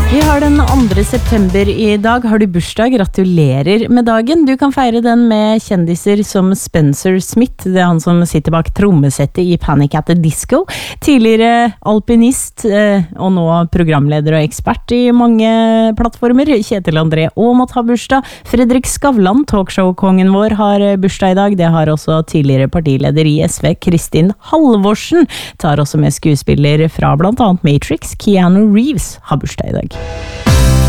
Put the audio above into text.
Vi har den 2. september I dag. Har du bursdag? Gratulerer med dagen. Du kan feire den med kjendiser som Spencer Smith. Det han som sitter bak trommesettet I Panic at the Disco. Tidligere alpinist, og nå programleder og ekspert I mange plattformer. Kjetil André Aamodt har bursdag. Fredrik Skavlan, talkshow-kongen vår, har bursdag I dag. Det har også tidligere partileder I SV, Kristin Halvorsen. Tar også med skuespiller fra blant annet Matrix. Keanu Reeves har bursdag I dag.